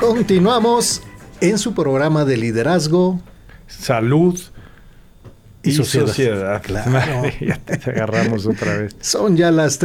Continuamos en su programa de liderazgo, salud y sociedad. Claro. Ya te agarramos otra vez. Son ya las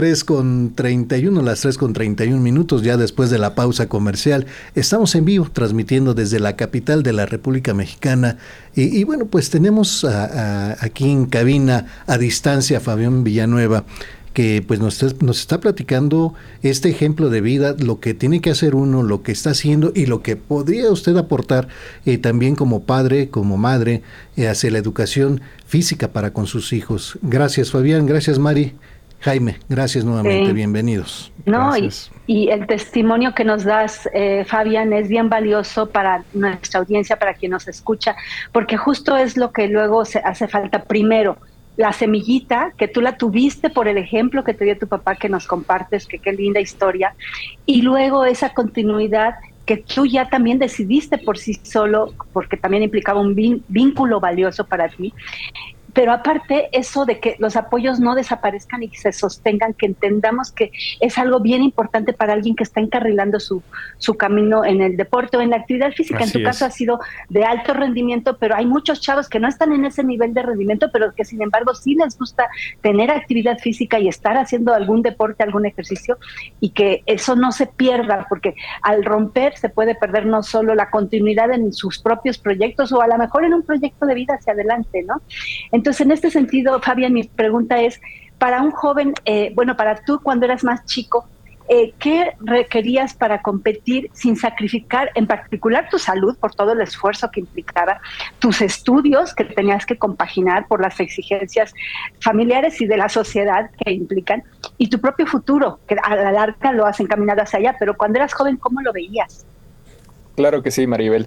3:31, ya después de la pausa comercial. Estamos en vivo, transmitiendo desde la capital de la República Mexicana. Y bueno, pues tenemos aquí en cabina, a distancia, a Fabián Villanueva, que pues nos está platicando este ejemplo de vida, lo que tiene que hacer uno, lo que está haciendo y lo que podría usted aportar también como padre, como madre, hacia la educación física para con sus hijos. Gracias, Fabián, gracias, Mari. Jaime, gracias nuevamente, bienvenidos. No, y el testimonio que nos das, Fabián, es bien valioso para nuestra audiencia, para quien nos escucha, porque justo es lo que luego hace falta. Primero, la semillita, que tú la tuviste por el ejemplo que te dio tu papá, que nos compartes, que qué linda historia, y luego esa continuidad que tú ya también decidiste por sí solo, porque también implicaba un vínculo valioso para ti. Pero aparte, eso de que los apoyos no desaparezcan y que se sostengan, que entendamos que es algo bien importante para alguien que está encarrilando su camino en el deporte o en la actividad física. Así en tu es. caso ha sido de alto rendimiento, pero hay muchos chavos que no están en ese nivel de rendimiento, pero que sin embargo sí les gusta tener actividad física y estar haciendo algún deporte, algún ejercicio, y que eso no se pierda, porque al romper se puede perder no solo la continuidad en sus propios proyectos o a lo mejor en un proyecto de vida hacia adelante, ¿no? Entonces, en este sentido, Fabián, mi pregunta es, para un joven, para tú cuando eras más chico, ¿qué requerías para competir sin sacrificar en particular tu salud por todo el esfuerzo que implicaba, tus estudios que tenías que compaginar por las exigencias familiares y de la sociedad que implican, y tu propio futuro, que a la larga lo has encaminado hacia allá, pero cuando eras joven, ¿cómo lo veías? Claro que sí, Maribel.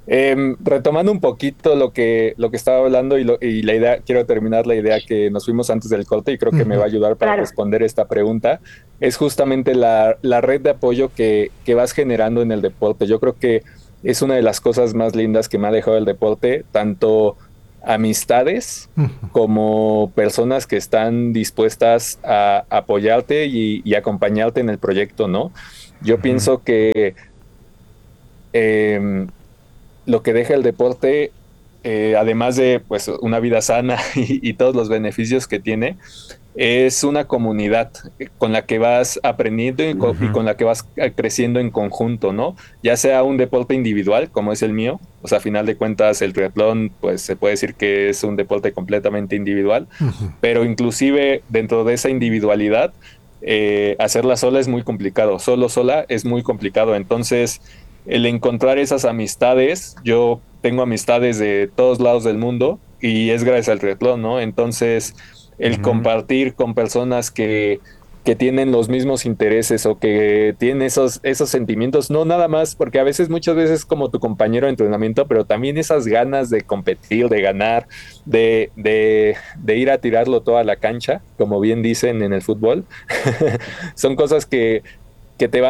Retomando un poquito lo que estaba hablando y la idea, quiero terminar la idea que nos fuimos antes del corte y creo que me va a ayudar para responder esta pregunta. Es justamente la red de apoyo que vas generando en el deporte. Yo creo que es una de las cosas más lindas que me ha dejado el deporte, tanto amistades como personas que están dispuestas a apoyarte y acompañarte en el proyecto, ¿no? Yo pienso que lo que deja el deporte, además de pues una vida sana y todos los beneficios que tiene, es una comunidad con la que vas aprendiendo y con la que vas creciendo en conjunto, ¿no? Ya sea un deporte individual, como es el mío, o sea, a final de cuentas el triatlón, pues se puede decir que es un deporte completamente individual, pero inclusive dentro de esa individualidad, hacerla sola es muy complicado, sola es muy complicado, entonces el encontrar esas amistades, yo tengo amistades de todos lados del mundo y es gracias al triatlón, ¿no? Entonces, el compartir con personas que tienen los mismos intereses o que tienen esos sentimientos, no nada más, porque muchas veces como tu compañero de entrenamiento, pero también esas ganas de competir, de ganar, de ir a tirarlo toda la cancha, como bien dicen en el fútbol, son cosas que te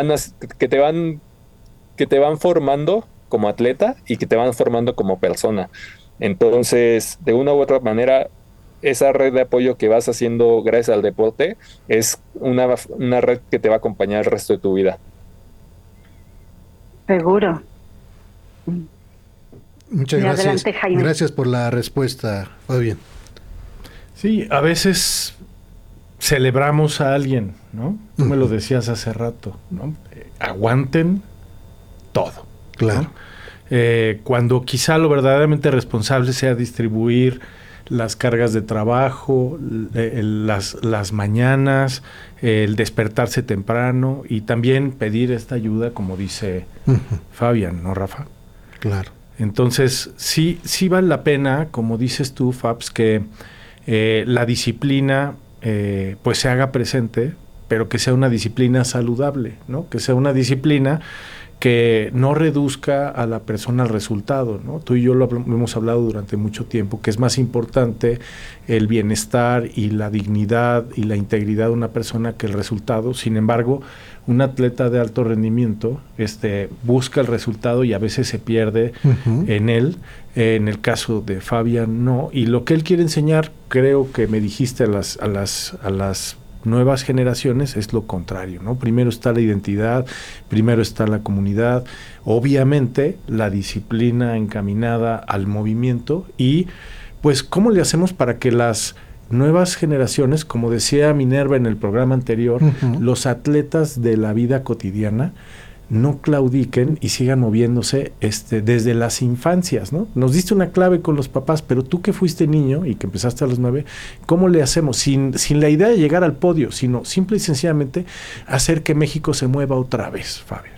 van formando como atleta y que te van formando como persona. Entonces, de una u otra manera, esa red de apoyo que vas haciendo gracias al deporte es una red que te va a acompañar el resto de tu vida. Seguro. Muchas gracias. Adelante, Jaime. Gracias por la respuesta, Fabián. Sí, a veces celebramos a alguien, ¿no? Tú me lo decías hace rato, ¿no? Aguanten todo. Claro. ¿No? Cuando quizá lo verdaderamente responsable sea distribuir las cargas de trabajo, las mañanas, el despertarse temprano y también pedir esta ayuda, como dice Fabian, ¿no, Rafa? Claro. Entonces, sí vale la pena, como dices tú, Fabs, que la disciplina pues se haga presente, pero que sea una disciplina saludable, ¿no? Que sea una disciplina que no reduzca a la persona al resultado, ¿no? Tú y yo lo hemos hablado durante mucho tiempo, que es más importante el bienestar y la dignidad y la integridad de una persona que el resultado. Sin embargo, un atleta de alto rendimiento busca el resultado y a veces se pierde en él. En el caso de Fabián, no. Y lo que él quiere enseñar, creo que me dijiste a las nuevas generaciones es lo contrario, ¿no? Primero está la identidad, primero está la comunidad, obviamente la disciplina encaminada al movimiento y pues ¿cómo le hacemos para que las nuevas generaciones, como decía Minerva en el programa anterior, los atletas de la vida cotidiana no claudiquen y sigan moviéndose desde las infancias, ¿no? Nos diste una clave con los papás, pero tú que fuiste niño y que empezaste a los 9, ¿cómo le hacemos? Sin la idea de llegar al podio, sino simple y sencillamente hacer que México se mueva otra vez, Fabio.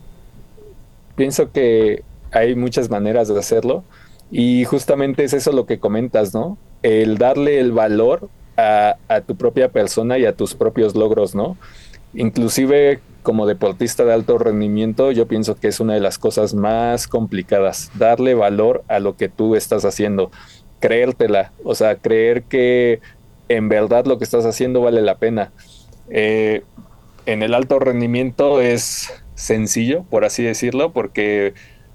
Pienso que hay muchas maneras de hacerlo y justamente es eso lo que comentas, ¿no? El darle el valor a tu propia persona y a tus propios logros, ¿no? Inclusive como deportista de alto rendimiento, yo pienso que es una de las cosas más complicadas, darle valor a lo que tú estás haciendo, creértela, o sea, creer que en verdad lo que estás haciendo vale la pena. En el alto rendimiento es sencillo, por así decirlo, porque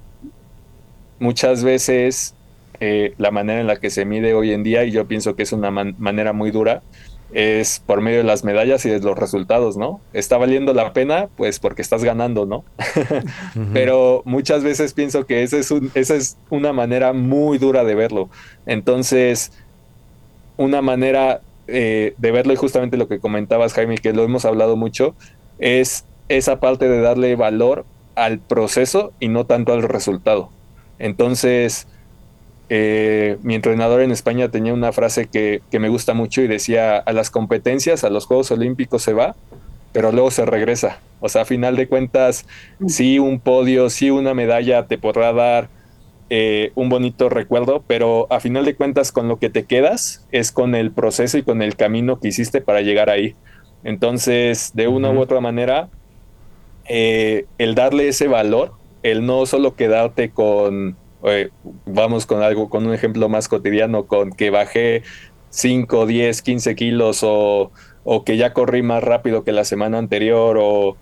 muchas veces la manera en la que se mide hoy en día, y yo pienso que es una manera muy dura, es por medio de las medallas y de los resultados, ¿no? Está valiendo la pena, pues porque estás ganando, ¿no? Pero muchas veces pienso que esa es una manera muy dura de verlo. Entonces, una manera de verlo, y justamente lo que comentabas, Jaime, que lo hemos hablado mucho, es esa parte de darle valor al proceso y no tanto al resultado. Entonces, mi entrenador en España tenía una frase que me gusta mucho y decía: a las competencias, a los Juegos Olímpicos se va, pero luego se regresa. O sea, a final de cuentas, sí un podio, sí una medalla te podrá dar un bonito recuerdo, pero a final de cuentas con lo que te quedas es con el proceso y con el camino que hiciste para llegar ahí. Entonces, de una u otra manera, el darle ese valor, el no solo quedarte con vamos con algo, con un ejemplo más cotidiano, con que bajé 5, 10, 15 kilos o que ya corrí más rápido que la semana anterior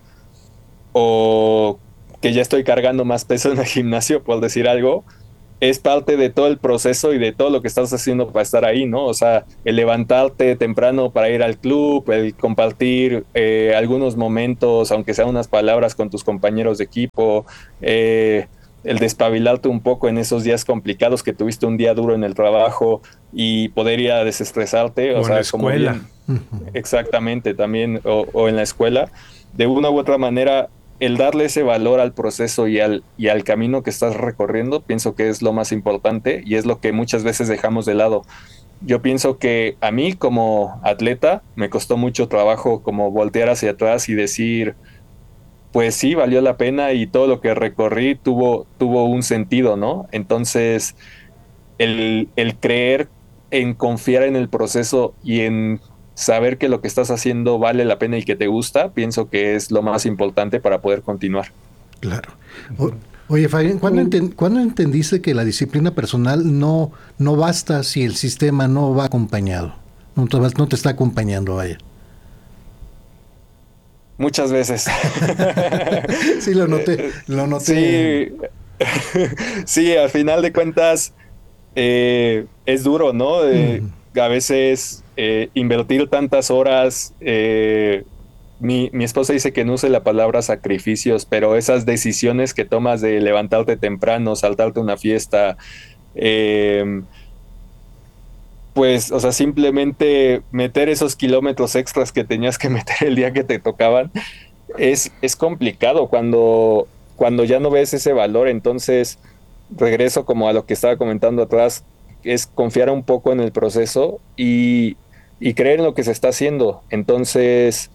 o que ya estoy cargando más peso en el gimnasio, por decir algo, es parte de todo el proceso y de todo lo que estás haciendo para estar ahí, ¿no? O sea, el levantarte temprano para ir al club, el compartir algunos momentos, aunque sean unas palabras con tus compañeros de equipo, el despabilarte un poco en esos días complicados que tuviste un día duro en el trabajo y poder ir a desestresarte. O sea, en la escuela. Exactamente, también, o en la escuela. De una u otra manera, el darle ese valor al proceso y al camino que estás recorriendo, pienso que es lo más importante y es lo que muchas veces dejamos de lado. Yo pienso que a mí como atleta me costó mucho trabajo como voltear hacia atrás y decir, pues sí, valió la pena y todo lo que recorrí tuvo un sentido, ¿no? Entonces, el creer en confiar en el proceso y en saber que lo que estás haciendo vale la pena y que te gusta, pienso que es lo más importante para poder continuar. Claro. Oye, Fabián, ¿cuándo entendiste que la disciplina personal no basta si el sistema no va acompañado? No te está acompañando, vaya. Muchas veces. Sí, lo noté. Sí, al final de cuentas es duro, ¿no? A veces invertir tantas horas, mi esposa dice que no use la palabra sacrificios, pero esas decisiones que tomas de levantarte temprano, saltarte una fiesta, pues, o sea, simplemente meter esos kilómetros extras que tenías que meter el día que te tocaban, es complicado cuando ya no ves ese valor. Entonces, regreso como a lo que estaba comentando atrás, es confiar un poco en el proceso y creer en lo que se está haciendo. Entonces,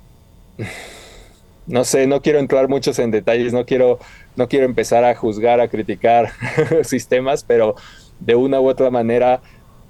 no sé, no quiero entrar muchos en detalles, no quiero empezar a juzgar, a criticar sistemas, pero de una u otra manera,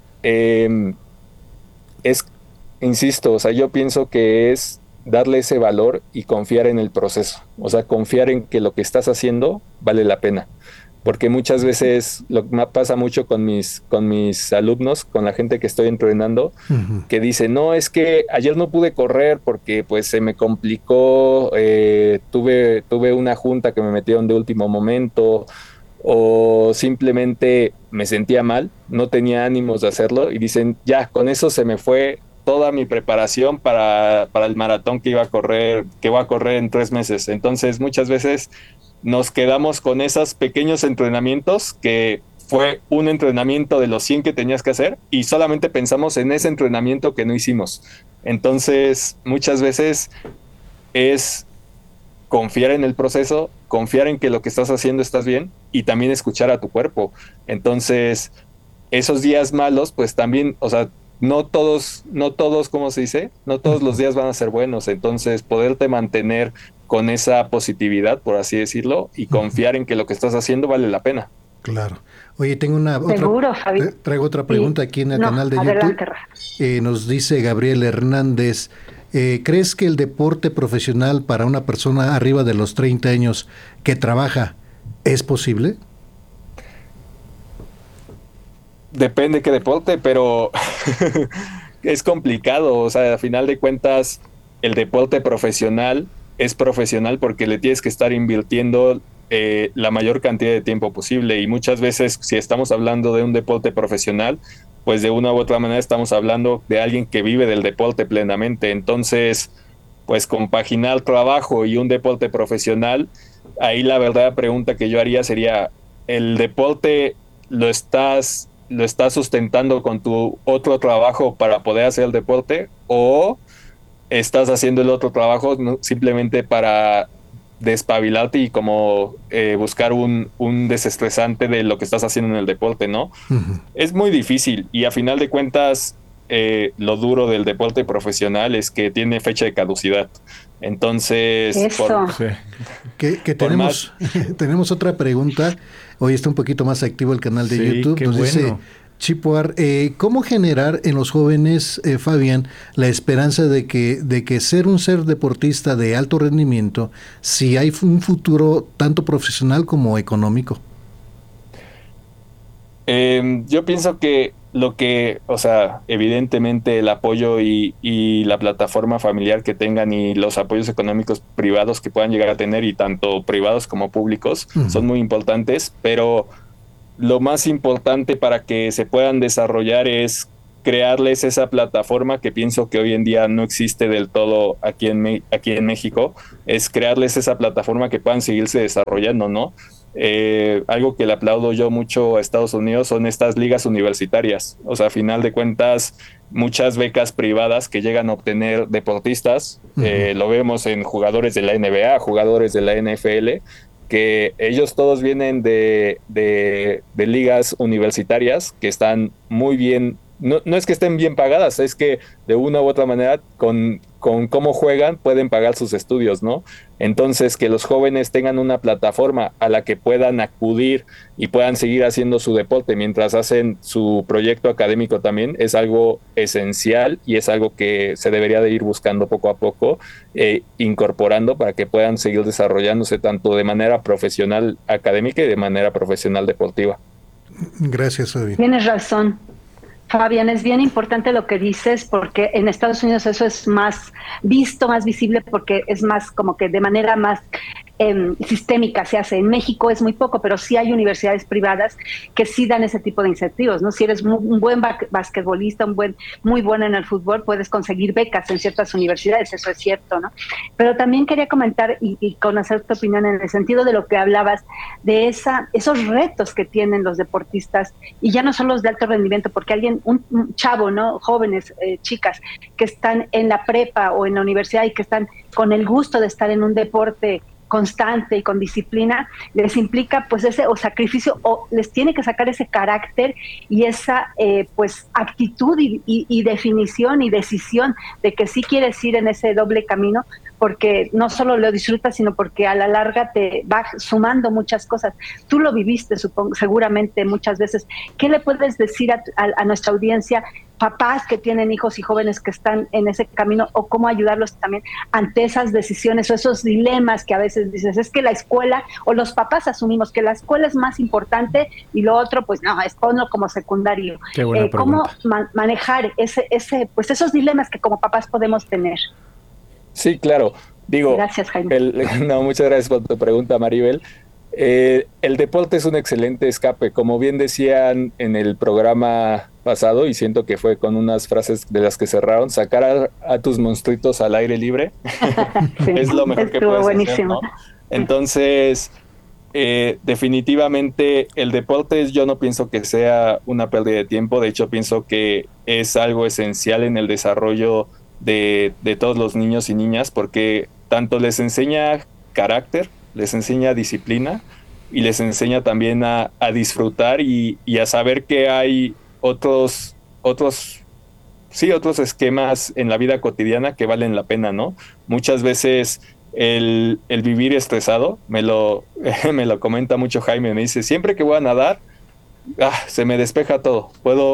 insisto, o sea, yo pienso que es darle ese valor y confiar en el proceso, o sea, confiar en que lo que estás haciendo vale la pena, porque muchas veces lo que me pasa mucho con mis alumnos, con la gente que estoy entrenando, que dice, no, es que ayer no pude correr porque pues se me complicó, tuve una junta que me metieron de último momento, o simplemente me sentía mal, no tenía ánimos de hacerlo y dicen, ya, con eso se me fue toda mi preparación para el maratón que voy a correr en 3 meses. Entonces, muchas veces nos quedamos con esos pequeños entrenamientos que fue un entrenamiento de los 100 que tenías que hacer y solamente pensamos en ese entrenamiento que no hicimos. Entonces, muchas veces es confiar en el proceso, confiar en que lo que estás haciendo estás bien y también escuchar a tu cuerpo. Entonces, esos días malos, pues también, o sea, no todos, ¿cómo se dice? No todos los días van a ser buenos. Entonces, poderte mantener con esa positividad, por así decirlo, y confiar en que lo que estás haciendo vale la pena. Claro. Oye, tengo Seguro, Javi. Traigo otra pregunta aquí en el canal de adelante, YouTube. Nos dice Gabriel Hernández, ¿crees que el deporte profesional para una persona arriba de los 30 años que trabaja es posible? Depende qué deporte, pero es complicado. O sea, a final de cuentas, el deporte profesional es profesional porque le tienes que estar invirtiendo la mayor cantidad de tiempo posible. Y muchas veces, si estamos hablando de un deporte profesional, pues de una u otra manera estamos hablando de alguien que vive del deporte plenamente. Entonces, pues compaginar trabajo y un deporte profesional, ahí la verdadera pregunta que yo haría sería, ¿el deporte lo estás sustentando con tu otro trabajo para poder hacer el deporte, o estás haciendo el otro trabajo simplemente para despabilarte y como buscar un desestresante de lo que estás haciendo en el deporte, ¿no? Uh-huh. Es muy difícil y a final de cuentas lo duro del deporte profesional es que tiene fecha de caducidad. Entonces, tenemos otra pregunta. Hoy está un poquito más activo el canal de YouTube. Nos dice Chipuar, ¿cómo generar en los jóvenes, Fabián, la esperanza de que ser un deportista de alto rendimiento, si hay un futuro tanto profesional como económico? Yo pienso que o sea, evidentemente el apoyo y la plataforma familiar que tengan y los apoyos económicos privados que puedan llegar a tener, y tanto privados como públicos, son muy importantes, pero lo más importante para que se puedan desarrollar es crearles esa plataforma que pienso que hoy en día no existe del todo aquí en México, es crearles esa plataforma que puedan seguirse desarrollando, ¿no? Algo que le aplaudo yo mucho a Estados Unidos son estas ligas universitarias. O sea, a final de cuentas, muchas becas privadas que llegan a obtener deportistas, lo vemos en jugadores de la NBA, jugadores de la NFL, que ellos todos vienen de ligas universitarias que están muy bien. No es que estén bien pagadas, es que de una u otra manera con cómo juegan pueden pagar sus estudios, ¿no? Entonces, que los jóvenes tengan una plataforma a la que puedan acudir y puedan seguir haciendo su deporte mientras hacen su proyecto académico también es algo esencial y es algo que se debería de ir buscando poco a poco, incorporando para que puedan seguir desarrollándose tanto de manera profesional académica y de manera profesional deportiva. Gracias, Fabi. Tienes razón. Fabián, es bien importante lo que dices, porque en Estados Unidos eso es más visto, más visible, porque es más como que de manera más sistémica se hace. En México es muy poco, pero sí hay universidades privadas que sí dan ese tipo de incentivos, ¿no? Si eres un buen basquetbolista, muy bueno en el fútbol, puedes conseguir becas en ciertas universidades, eso es cierto, ¿no? Pero también quería comentar y conocer tu opinión en el sentido de lo que hablabas, de esos retos que tienen los deportistas, y ya no son los de alto rendimiento, porque un chavo, ¿no? Jóvenes, chicas, que están en la prepa o en la universidad y que están con el gusto de estar en un deporte constante y con disciplina, les implica pues ese sacrificio, o les tiene que sacar ese carácter y esa pues actitud y definición y decisión de que sí quieres ir en ese doble camino, porque no solo lo disfrutas, sino porque a la larga te va sumando muchas cosas. Tú lo viviste, supongo, seguramente muchas veces. ¿Qué le puedes decir a nuestra audiencia, papás que tienen hijos y jóvenes que están en ese camino, o cómo ayudarlos también ante esas decisiones o esos dilemas que a veces dices, es que la escuela, o los papás asumimos que la escuela es más importante y lo otro, pues no, es ponlo como secundario? Qué buena ¿Cómo manejar pues esos dilemas que como papás podemos tener? Sí, claro. Digo, gracias, Jaime. Muchas gracias por tu pregunta, Maribel. El deporte es un excelente escape, como bien decían en el programa pasado, y siento que fue con unas frases de las que cerraron: sacar a tus monstruitos al aire libre Sí, es lo mejor que puedes hacer, ¿no? Entonces, definitivamente el deporte, yo no pienso que sea una pérdida de tiempo. De hecho pienso que es algo esencial en el desarrollo de todos los niños y niñas, porque tanto les enseña carácter, les enseña disciplina y les enseña también a disfrutar y a saber que hay otros, sí, otros esquemas en la vida cotidiana que valen la pena, ¿no? Muchas veces el vivir estresado, me lo comenta mucho Jaime, me dice: siempre que voy a nadar, se me despeja todo.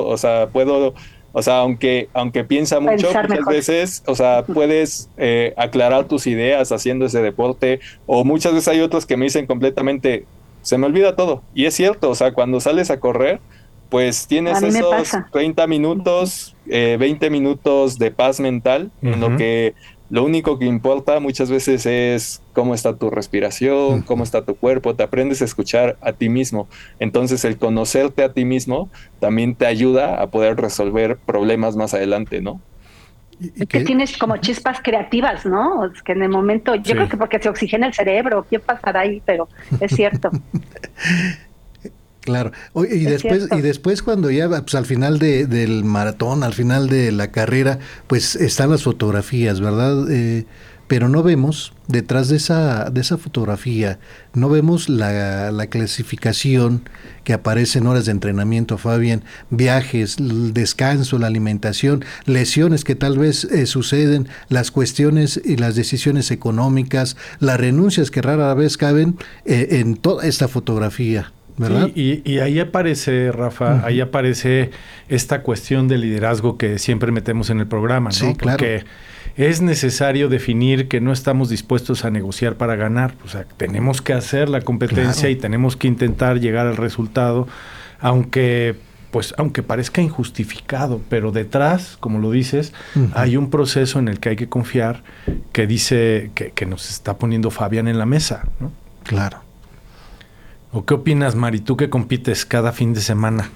Aunque piensa mucho, Pensar muchas mejor. veces, puedes aclarar tus ideas haciendo ese deporte, o muchas veces hay otros que me dicen completamente: se me olvida todo. Y es cierto, o sea, cuando sales a correr, pues tienes A mí me esos pasa. 30 minutos, 20 minutos de paz mental, en lo que lo único que importa muchas veces es cómo está tu respiración, cómo está tu cuerpo. Te aprendes a escuchar a ti mismo. Entonces, el conocerte a ti mismo también te ayuda a poder resolver problemas más adelante, ¿no? Es que tienes como chispas creativas, ¿no? Es que en el momento, yo creo que porque se oxigena el cerebro, ¿qué pasará ahí? Pero es cierto. Claro. Y después cuando ya, pues al final del maratón, al final de la carrera, pues están las fotografías, ¿verdad? Pero no vemos, detrás de esa fotografía, no vemos la clasificación que aparece en horas de entrenamiento, Fabián, viajes, el descanso, la alimentación, lesiones que tal vez suceden, las cuestiones y las decisiones económicas, las renuncias que rara vez caben en toda esta fotografía. ¿Verdad? Y ahí aparece, Rafa, ahí aparece esta cuestión de liderazgo que siempre metemos en el programa, ¿no? Sí, claro. Porque es necesario definir que no estamos dispuestos a negociar para ganar. O sea, tenemos que hacer la competencia, claro, y tenemos que intentar llegar al resultado, aunque parezca injustificado, pero detrás, como lo dices, hay un proceso en el que hay que confiar, que dice que nos está poniendo Fabián en la mesa, ¿no? Claro. ¿O qué opinas, Mari? Tú que compites cada fin de semana.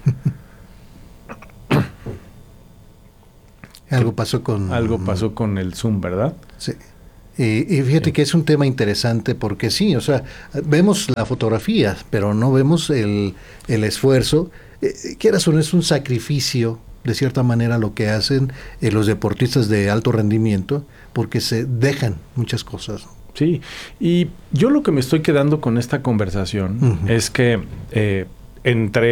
Algo pasó con el Zoom, ¿verdad? Sí. Y fíjate que es un tema interesante porque sí, o sea, vemos la fotografía, pero no vemos el esfuerzo. Quieras o no, es un sacrificio, de cierta manera, lo que hacen los deportistas de alto rendimiento, porque se dejan muchas cosas. Sí, y yo lo que me estoy quedando con esta conversación es que entre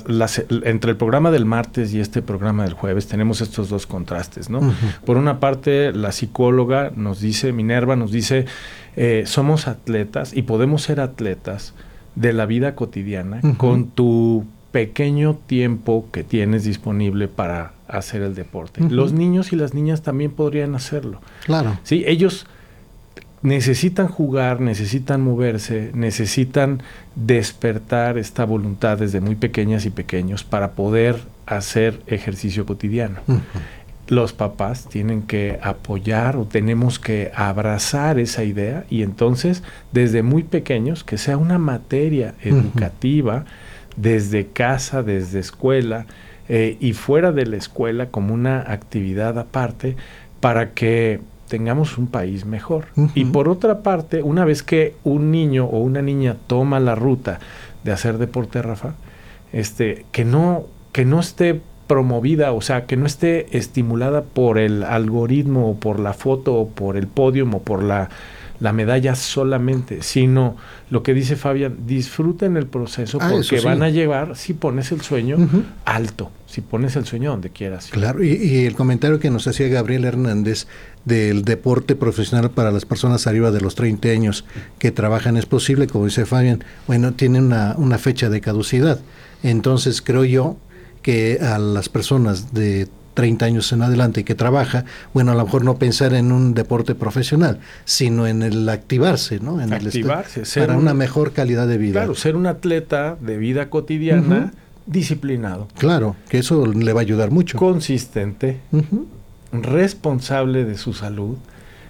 el programa del martes y este programa del jueves tenemos estos dos contrastes, ¿no? Por una parte, la psicóloga nos dice, Minerva nos dice, somos atletas y podemos ser atletas de la vida cotidiana con tu pequeño tiempo que tienes disponible para hacer el deporte. Los niños y las niñas también podrían hacerlo. Claro. Sí, ellos necesitan jugar, necesitan moverse, necesitan despertar esta voluntad desde muy pequeñas y pequeños para poder hacer ejercicio cotidiano. Los papás tienen que apoyar o tenemos que abrazar esa idea y entonces desde muy pequeños que sea una materia educativa desde casa, desde escuela y fuera de la escuela como una actividad aparte para que tengamos un país mejor. Y por otra parte, una vez que un niño o una niña toma la ruta de hacer deporte, Rafa, que no esté promovida, o sea, que no esté estimulada por el algoritmo o por la foto o por el podio o por la medalla solamente, sino lo que dice Fabián, disfruten el proceso porque van a llevar, si pones el sueño alto, si pones el sueño donde quieras. Claro, y el comentario que nos hacía Gabriel Hernández del deporte profesional para las personas arriba de los 30 años que trabajan es posible, como dice Fabián, bueno, tiene una fecha de caducidad. Entonces creo yo que a las personas de 30 años en adelante y que trabaja, bueno, a lo mejor no pensar en un deporte profesional, sino en el activarse, ¿no? En activarse, para una mejor calidad de vida. Claro, ser un atleta de vida cotidiana disciplinado. Claro, que eso le va a ayudar mucho. Consistente, responsable de su salud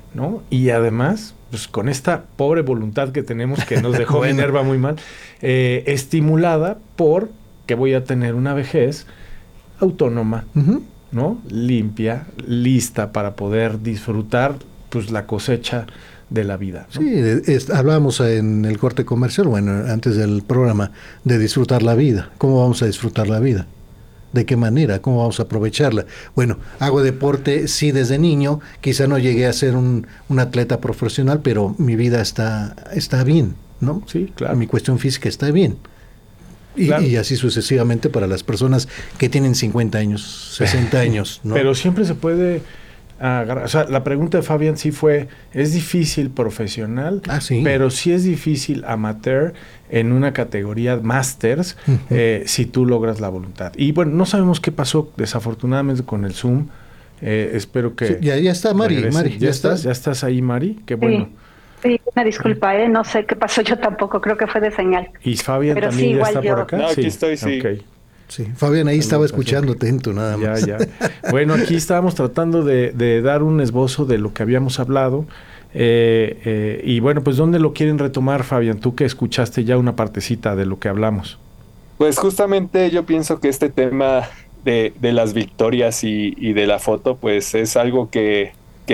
¿no? Y además, pues con esta pobre voluntad que tenemos, que nos dejó Minerva muy mal, estimulada por que voy a tener una vejez autónoma, ¿no? Limpia, lista para poder disfrutar, pues, la cosecha de la vida, ¿no? Sí, hablábamos en el corte comercial, bueno, antes del programa, de disfrutar la vida. ¿Cómo vamos a disfrutar la vida? ¿De qué manera? ¿Cómo vamos a aprovecharla? Bueno, hago deporte, sí, desde niño. Quizá no llegué a ser un atleta profesional, pero mi vida está bien, ¿no? Sí, claro. Mi cuestión física está bien. Claro. Y así sucesivamente para las personas que tienen 50 años, 60 años, ¿no? Pero siempre se puede agarrar. O sea, la pregunta de Fabián sí fue, ¿es difícil profesional? Sí. Pero sí es difícil amateur en una categoría Masters, si tú logras la voluntad. Y bueno, no sabemos qué pasó desafortunadamente con el Zoom. Espero que... Sí, ya está, Mari. ¿Ya estás ahí, Mari? Qué bueno. Sí, una disculpa, no sé qué pasó, yo tampoco, creo que fue de señal. ¿Y Fabián pero también sí, ya está por acá? No, aquí estoy, sí. Okay. Sí, Fabián ahí estaba escuchando atento, nada más. Ya. Bueno, aquí estábamos tratando de dar un esbozo de lo que habíamos hablado. Y bueno, pues ¿dónde lo quieren retomar, Fabián? Tú que escuchaste ya una partecita de lo que hablamos. Pues justamente yo pienso que este tema de las victorias y de la foto, pues es algo que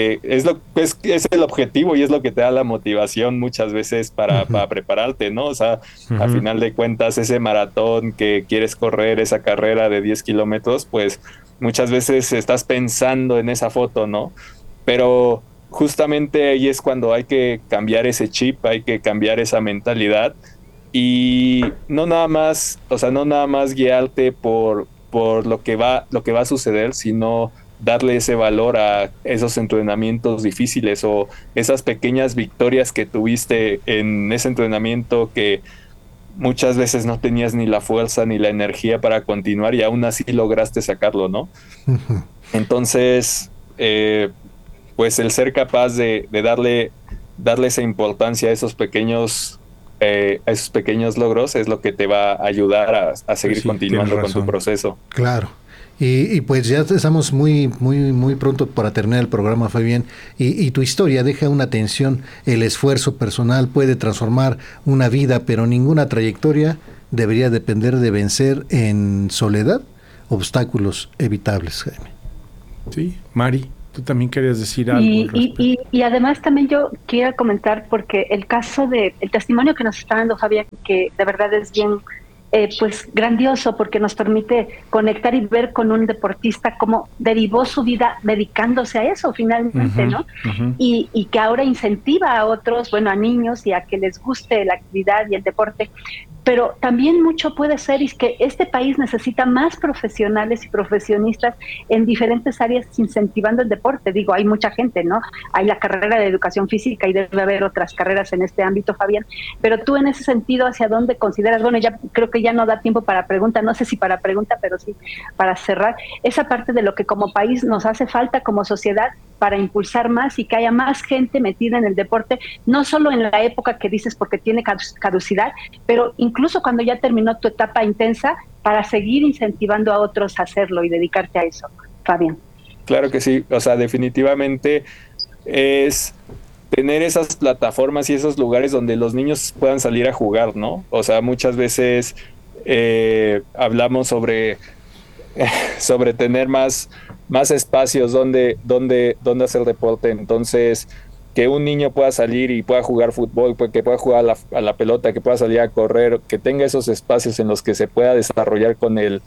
es el objetivo y es lo que te da la motivación muchas veces para prepararte, ¿no? O sea, a final de cuentas, ese maratón que quieres correr, esa carrera de 10 kilómetros, pues muchas veces estás pensando en esa foto, ¿no? Pero justamente ahí es cuando hay que cambiar ese chip, hay que cambiar esa mentalidad y no nada más guiarte por lo que va a suceder, sino darle ese valor a esos entrenamientos difíciles o esas pequeñas victorias que tuviste en ese entrenamiento que muchas veces no tenías ni la fuerza ni la energía para continuar y aún así lograste sacarlo, ¿no? Entonces, pues el ser capaz de darle esa importancia a esos pequeños logros es lo que te va a ayudar a seguir continuando con tu proceso. Claro. Y pues ya estamos muy pronto para terminar el programa, Fabián, y tu historia deja una tensión. El esfuerzo personal puede transformar una vida, pero ninguna trayectoria debería depender de vencer en soledad obstáculos evitables, Jaime. Sí, Mari, tú también querías decir algo. Y además también yo quiero comentar, porque el testimonio que nos está dando Fabián, que de verdad es bien pues grandioso, porque nos permite conectar y ver con un deportista cómo derivó su vida dedicándose a eso finalmente, ¿no? Y que ahora incentiva a otros, bueno, a niños y a que les guste la actividad y el deporte. Pero también mucho puede ser es que este país necesita más profesionales y profesionistas en diferentes áreas incentivando el deporte. Digo, hay mucha gente, ¿no? Hay la carrera de educación física y debe haber otras carreras en este ámbito, Fabián. Pero tú en ese sentido, ¿hacia dónde consideras? Bueno, ya creo que ya no da tiempo para pregunta, no sé si para pregunta, pero sí para cerrar. Esa parte de lo que como país nos hace falta como sociedad para impulsar más y que haya más gente metida en el deporte, no solo en la época que dices porque tiene caducidad, pero incluso cuando ya terminó tu etapa intensa, para seguir incentivando a otros a hacerlo y dedicarte a eso, Fabián. Claro que sí, o sea, definitivamente es tener esas plataformas y esos lugares donde los niños puedan salir a jugar, ¿no? O sea, muchas veces hablamos sobre tener más espacios donde hacer deporte. Entonces, que un niño pueda salir y pueda jugar fútbol, que pueda jugar a la pelota, que pueda salir a correr, que tenga esos espacios en los que se pueda desarrollar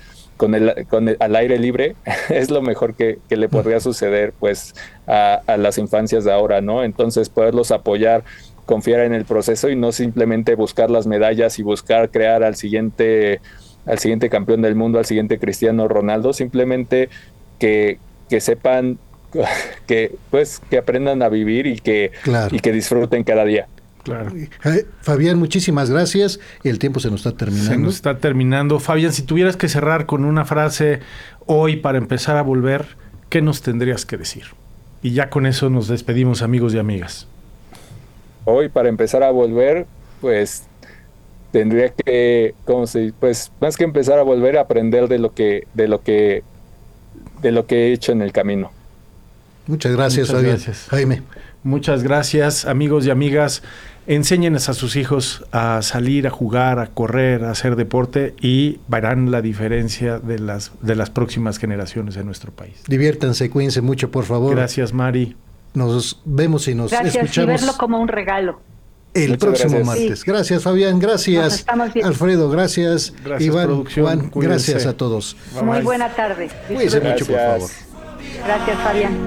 al aire libre, es lo mejor que le podría suceder pues a las infancias de ahora, ¿no? Entonces, poderlos apoyar, confiar en el proceso y no simplemente buscar las medallas y buscar crear al siguiente campeón del mundo, al siguiente Cristiano Ronaldo, simplemente que sepan que aprendan a vivir y que disfruten cada día. Claro. Fabián, muchísimas gracias. El tiempo se nos está terminando. Se nos está terminando. Fabián, si tuvieras que cerrar con una frase hoy para empezar a volver, ¿qué nos tendrías que decir? Y ya con eso nos despedimos, amigos y amigas. Hoy, para empezar a volver, pues tendría que, pues más que empezar a volver, a aprender de lo que he hecho en el camino. Muchas gracias, Muchas Fabián. gracias. Jaime. Muchas gracias, amigos y amigas. Enséñenles a sus hijos a salir, a jugar, a correr, a hacer deporte y verán la diferencia de las próximas generaciones de nuestro país. Diviértanse, cuídense mucho, por favor. Gracias, Mari. Nos vemos y nos escuchamos. Y verlo como un regalo. El Muchas próximo gracias. martes. Gracias, Fabián. Gracias, Nos estamos viendo. Alfredo. Gracias, Gracias, Iván. producción. Juan, Cuídense. gracias a todos. Bye, Muy bye. buena tarde. Cuídense mucho, por favor. Gracias, Fabián.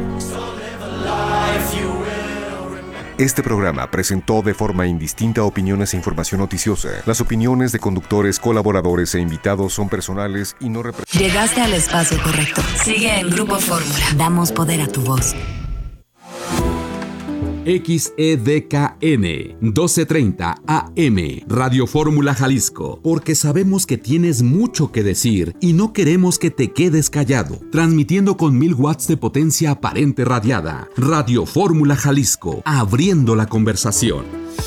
Este programa presentó de forma indistinta opiniones e información noticiosa. Las opiniones de conductores, colaboradores e invitados son personales y no representan. Llegaste al espacio correcto. Sigue en Grupo Fórmula. Damos poder a tu voz. XEDKN 1230 AM Radio Fórmula Jalisco, porque sabemos que tienes mucho que decir y no queremos que te quedes callado. Transmitiendo con 1000 watts de potencia aparente radiada. Radio Fórmula Jalisco, abriendo la conversación.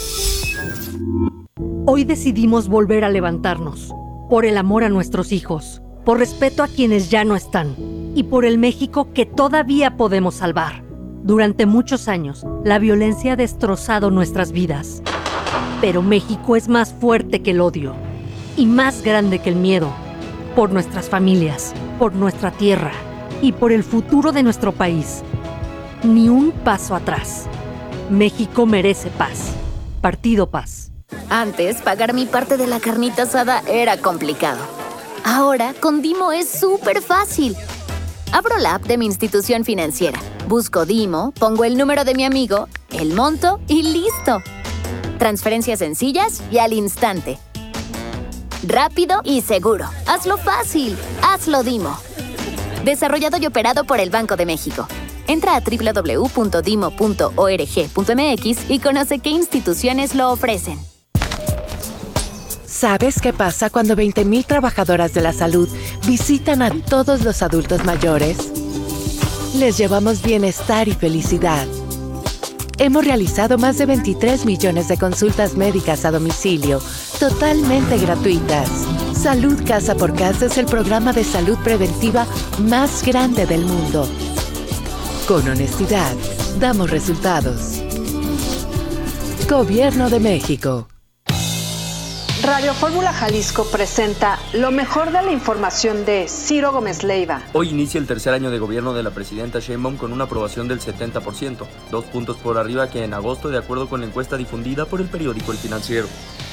Hoy decidimos volver a levantarnos, por el amor a nuestros hijos, por respeto a quienes ya no están y por el México que todavía podemos salvar. Durante muchos años, la violencia ha destrozado nuestras vidas. Pero México es más fuerte que el odio y más grande que el miedo. Por nuestras familias, por nuestra tierra y por el futuro de nuestro país. Ni un paso atrás. México merece paz. Partido Paz. Antes, pagar mi parte de la carnita asada era complicado. Ahora, con Dimo es súper fácil. Abro la app de mi institución financiera, busco Dimo, pongo el número de mi amigo, el monto y listo. Transferencias sencillas y al instante. Rápido y seguro. Hazlo fácil. Hazlo Dimo. Desarrollado y operado por el Banco de México. Entra a www.dimo.org.mx y conoce qué instituciones lo ofrecen. ¿Sabes qué pasa cuando 20,000 trabajadoras de la salud visitan a todos los adultos mayores? Les llevamos bienestar y felicidad. Hemos realizado más de 23 millones de consultas médicas a domicilio, totalmente gratuitas. Salud Casa por Casa es el programa de salud preventiva más grande del mundo. Con honestidad, damos resultados. Gobierno de México. Radio Fórmula Jalisco presenta lo mejor de la información de Ciro Gómez Leiva. Hoy inicia el tercer año de gobierno de la presidenta Sheinbaum con una aprobación del 70%, 2 puntos por arriba que en agosto, de acuerdo con la encuesta difundida por el periódico El Financiero.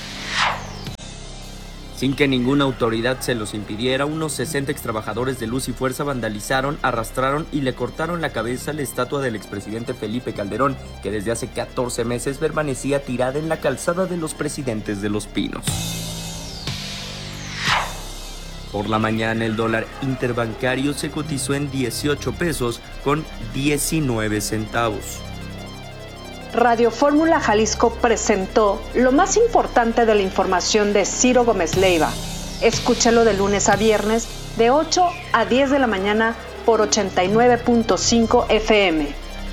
Sin que ninguna autoridad se los impidiera, unos 60 extrabajadores de Luz y Fuerza vandalizaron, arrastraron y le cortaron la cabeza a la estatua del expresidente Felipe Calderón, que desde hace 14 meses permanecía tirada en la calzada de los Presidentes de Los Pinos. Por la mañana, el dólar interbancario se cotizó en 18 pesos con 19 centavos. Radio Fórmula Jalisco presentó lo más importante de la información de Ciro Gómez Leiva. Escúchalo de lunes a viernes de 8 a 10 de la mañana por 89.5 FM.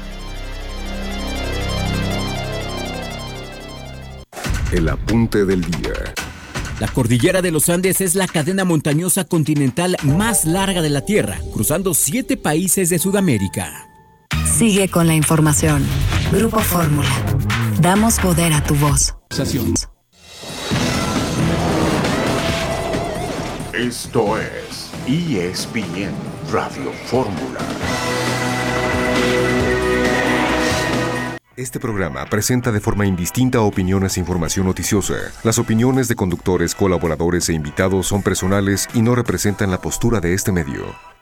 El apunte del día. La cordillera de los Andes es la cadena montañosa continental más larga de la Tierra, cruzando 7 países de Sudamérica. Sigue con la información. Grupo Fórmula. Damos poder a tu voz. Esto es ESPN Radio Fórmula. Este programa presenta de forma indistinta opiniones e información noticiosa. Las opiniones de conductores, colaboradores e invitados son personales y no representan la postura de este medio.